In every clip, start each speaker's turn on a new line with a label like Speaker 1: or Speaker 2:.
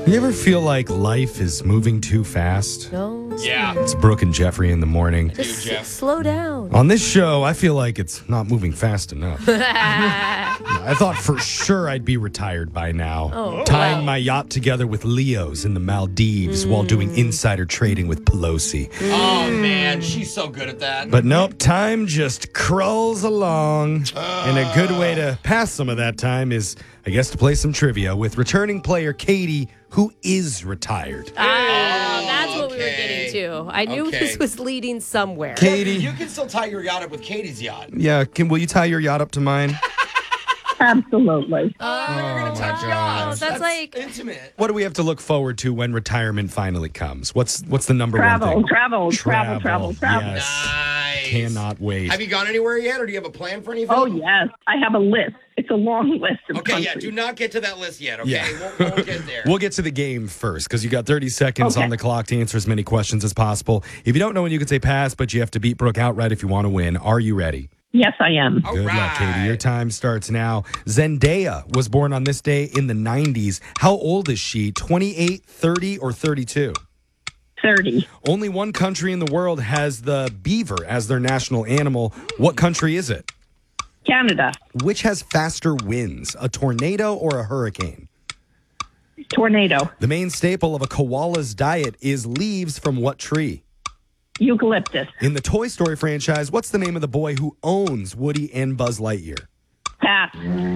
Speaker 1: You ever feel like life is moving too fast?
Speaker 2: No.
Speaker 3: Yeah.
Speaker 1: It's Brooke and Jeffrey in the morning.
Speaker 2: Just
Speaker 3: Jeff.
Speaker 2: slow down.
Speaker 1: On this show, I feel like it's not moving fast enough. I thought for sure I'd be retired by now, tying my yacht together with Leo's in the Maldives while doing insider trading with Pelosi.
Speaker 3: Oh, man. She's so good at that.
Speaker 1: But nope, time just crawls along. And a good way to pass some of that time is, I guess, to play some trivia with returning player Katie, who is retired.
Speaker 2: That's what we were
Speaker 3: okay.
Speaker 2: getting to. I knew
Speaker 3: Okay.
Speaker 2: this was leading somewhere.
Speaker 1: Katie,
Speaker 3: You can still tie your yacht up with Katie's yacht.
Speaker 1: yeah, will you tie your yacht up to mine?
Speaker 4: Absolutely.
Speaker 3: You're going to touch yachts.
Speaker 2: that's like-
Speaker 3: intimate.
Speaker 1: What do we have to look forward to when retirement finally comes? What's the number one thing?
Speaker 4: Travel.
Speaker 1: Yes.
Speaker 3: Nice.
Speaker 1: Cannot wait.
Speaker 3: Have you gone anywhere yet, or do you have a plan for anything?
Speaker 4: Oh, yes. I have a list. It's a long list of
Speaker 3: Okay, yeah,
Speaker 4: countries.
Speaker 3: do not get to that list yet, okay?
Speaker 1: Yeah.
Speaker 3: We'll get there.
Speaker 1: We'll get to the game first because you got 30 seconds
Speaker 4: Okay.
Speaker 1: on the clock to answer as many questions as possible. If you don't know when you can say pass, but you have to beat Brooke outright if you want to win. Are you ready?
Speaker 4: Yes, I am.
Speaker 3: All
Speaker 1: Good luck,
Speaker 3: right.
Speaker 1: Katie. Your time starts now. Zendaya was born on this day in the 90s. How old is she? 28, 30, or 32?
Speaker 4: 30.
Speaker 1: Only one country in the world has the beaver as their national animal. What country is it?
Speaker 4: Canada.
Speaker 1: Which has faster winds, a tornado or a hurricane?
Speaker 4: Tornado.
Speaker 1: The main staple of a koala's diet is leaves from what tree?
Speaker 4: Eucalyptus.
Speaker 1: In the Toy Story franchise, what's the name of the boy who owns Woody and Buzz Lightyear?
Speaker 4: Pass.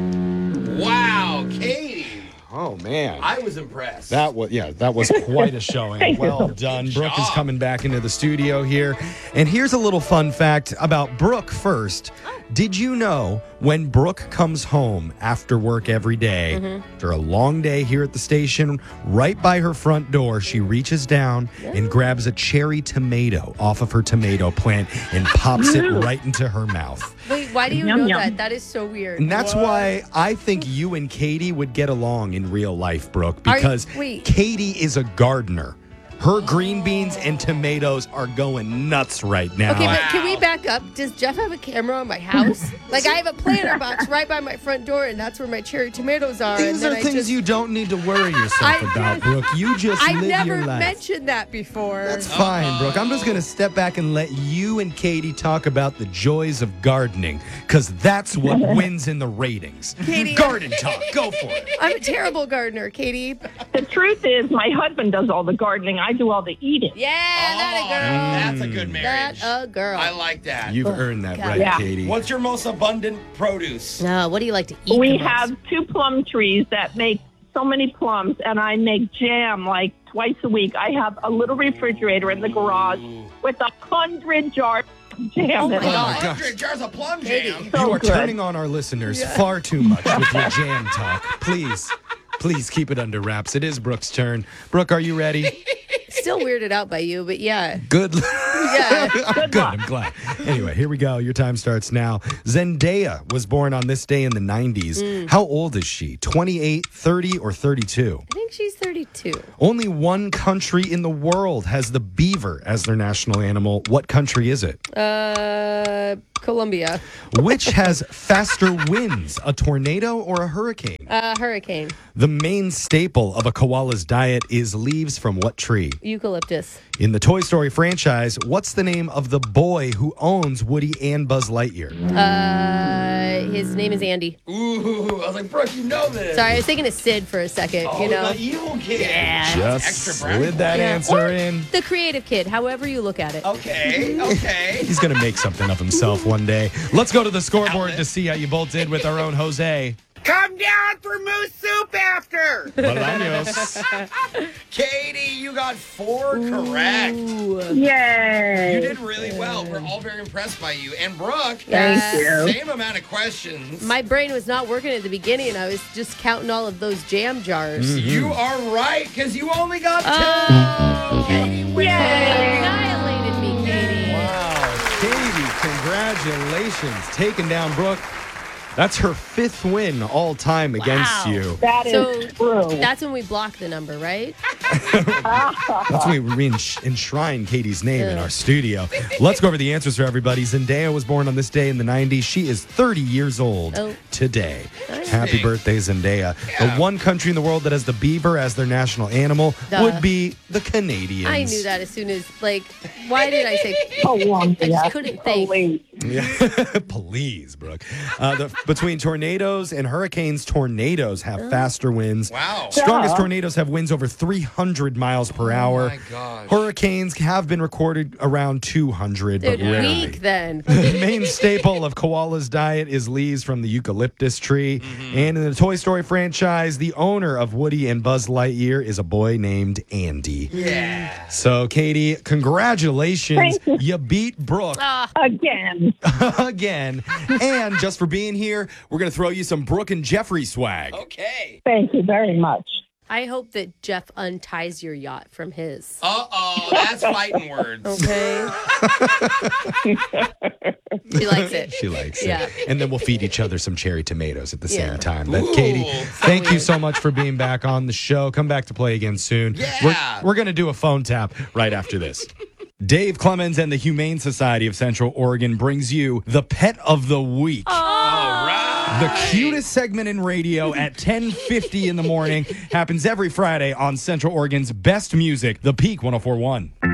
Speaker 3: Wow, Katie.
Speaker 1: Oh, man.
Speaker 3: I was impressed.
Speaker 1: That was quite a showing.
Speaker 4: Thank you.
Speaker 1: Well done. Brooke is
Speaker 3: job.
Speaker 1: coming back into the studio here. And here's a little fun fact about Brooke first. Did you know when Brooke comes home after work every day, after a long day here at the station, right by her front door, she reaches down and grabs a cherry tomato off of her tomato plant and pops it right into her mouth.
Speaker 2: Wait, why do you
Speaker 4: Yum,
Speaker 2: know
Speaker 4: yum.
Speaker 2: that? That is so weird.
Speaker 1: And that's why I think you and Katie would get along in real life, Brooke,
Speaker 2: Are you-
Speaker 1: because
Speaker 2: wait.
Speaker 1: Katie is a gardener. Her green beans and tomatoes are going nuts right now.
Speaker 2: Okay, but can we back up? Does Jeff have a camera on my house? Like, I have a planter box right by my front door, and that's where my cherry tomatoes are.
Speaker 1: These
Speaker 2: and then
Speaker 1: are things you don't need to worry yourself about, Brooke. You just
Speaker 2: I
Speaker 1: live
Speaker 2: never
Speaker 1: your life.
Speaker 2: mentioned that before.
Speaker 1: That's fine, Brooke. I'm just going to step back and let you and Katie talk about the joys of gardening, because that's what wins in the ratings.
Speaker 2: Katie-
Speaker 1: Garden talk. Go for it.
Speaker 2: I'm a terrible gardener, Katie.
Speaker 4: The truth is, my husband does all the gardening. I do all the eating.
Speaker 2: Yeah, that
Speaker 3: That's a good
Speaker 2: a girl.
Speaker 3: marriage.
Speaker 2: That a girl.
Speaker 3: I like that.
Speaker 1: You've earned that
Speaker 2: God.
Speaker 1: right,
Speaker 4: Yeah.
Speaker 1: Katie.
Speaker 3: What's your most abundant produce?
Speaker 2: What do you like to eat?
Speaker 4: We
Speaker 2: the most?
Speaker 4: have 2 plum trees that make so many plums, and I make jam like twice a week. I have a little refrigerator in the garage with 100 jars of jam
Speaker 2: Oh
Speaker 4: in
Speaker 2: my
Speaker 4: it.
Speaker 2: God.
Speaker 3: 100 jars of plum jam.
Speaker 4: So
Speaker 1: You are
Speaker 4: good.
Speaker 1: turning on our listeners far too much with your jam talk. Please keep it under wraps. It is Brooke's turn. Brooke, are you ready?
Speaker 2: Still weirded out by you, but yeah.
Speaker 1: Good.
Speaker 2: Yeah.
Speaker 1: Good. I'm glad. Anyway, here we go. Your time starts now. Zendaya was born on this day in the 90s. How old is she? 28, 30, or 32?
Speaker 2: I think she's 32.
Speaker 1: Only one country in the world has the beaver as their national animal. What country is it?
Speaker 2: Colombia.
Speaker 1: Which has faster winds, a tornado or a hurricane?
Speaker 2: Hurricane.
Speaker 1: The main staple of a koala's diet is leaves from what tree?
Speaker 2: Eucalyptus.
Speaker 1: In the Toy Story franchise, what's the name of the boy who owns Woody and Buzz Lightyear?
Speaker 2: His name is Andy.
Speaker 3: Ooh, I was like, Brooke, you know this.
Speaker 2: Sorry, I was thinking of Sid for a second,
Speaker 3: Oh,
Speaker 2: you know.
Speaker 3: the evil kid.
Speaker 2: Yeah.
Speaker 1: Just
Speaker 3: Extra brownie
Speaker 1: slid that
Speaker 3: point.
Speaker 1: answer
Speaker 2: Or
Speaker 1: in.
Speaker 2: the creative kid, however you look at it.
Speaker 3: Okay, okay.
Speaker 1: He's going to make something of himself one day. Let's go to the scoreboard
Speaker 3: Outlet.
Speaker 1: to see how you both did with our own Jose.
Speaker 5: Come down for moose soup after.
Speaker 1: Bolaños.
Speaker 3: Katie, you got 4 correct.
Speaker 4: Yay.
Speaker 3: You did really well. We're all very impressed by you. And Brooke,
Speaker 4: Thank you.
Speaker 3: same amount of questions.
Speaker 2: My brain was not working at the beginning, and I was just counting all of those jam jars.
Speaker 3: You are right, because you only got 2.
Speaker 2: Oh.
Speaker 3: Katie wins.
Speaker 2: Annihilated me, Katie.
Speaker 1: Wow, Katie, congratulations. Taking down Brooke. That's her 5th win all time against
Speaker 2: Wow.
Speaker 1: you.
Speaker 4: That is
Speaker 2: So
Speaker 4: true.
Speaker 2: that's when we block the number, right?
Speaker 1: That's why we enshrine Katie's name in our studio. Let's go over the answers for everybody. Zendaya was born on this day in the 90s. She is 30 years old today. Happy birthday, Zendaya. The one country in the world that has the beaver as their national animal would be the Canadians.
Speaker 2: I knew that as soon as, why did I say?
Speaker 4: I
Speaker 2: just couldn't think.
Speaker 1: Yeah. Please, Brooke. Between tornadoes and hurricanes, tornadoes have faster winds.
Speaker 3: Wow.
Speaker 1: Strongest tornadoes have winds over 300 miles per hour.
Speaker 3: Oh, my gosh.
Speaker 1: Hurricanes have been recorded around 200, but
Speaker 2: Dude,
Speaker 1: rarely.
Speaker 2: weak then.
Speaker 1: The main staple of koala's diet is leaves from the eucalyptus tree. And in the Toy Story franchise, the owner of Woody and Buzz Lightyear is a boy named Andy.
Speaker 3: Yeah.
Speaker 1: So, Katie, congratulations.
Speaker 4: Thank you.
Speaker 1: You beat Brooke
Speaker 4: Again.
Speaker 1: again. And just for being here, we're going to throw you some Brooke and Jeffrey swag.
Speaker 3: Okay.
Speaker 4: Thank you very much.
Speaker 2: I hope that Jeff unties your yacht from his.
Speaker 3: Uh-oh, that's fighting words.
Speaker 2: Okay. She likes it.
Speaker 1: She likes
Speaker 2: Yeah.
Speaker 1: it. And then we'll feed each other some cherry tomatoes at the same
Speaker 2: Yeah.
Speaker 1: time. Katie,
Speaker 3: Ooh,
Speaker 1: thank you so much for being back on the show. Come back to play again soon.
Speaker 3: Yeah.
Speaker 1: We're going to do a phone tap right after this. Dave Clemens and the Humane Society of Central Oregon brings you the Pet of the Week.
Speaker 3: All right.
Speaker 1: The cutest segment in radio at 10:50 in the morning happens every Friday on Central Oregon's best music, The Peak 104.1.